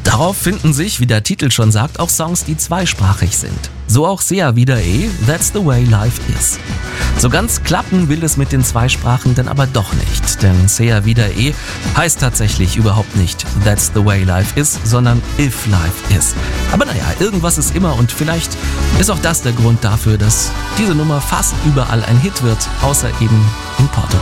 Darauf finden sich, wie der Titel schon sagt, auch Songs, die zweisprachig sind. So auch Sea Vida E, That's the Way Life Is. So ganz klappen will es mit den Zweisprachen dann aber doch nicht, denn Sea Vida E heißt tatsächlich überhaupt nicht That's the Way Life Is, sondern If Life Is. Aber naja, irgendwas ist immer und vielleicht ist auch das der Grund dafür, dass diese Nummer fast überall ein Hit wird, außer eben in Portugal.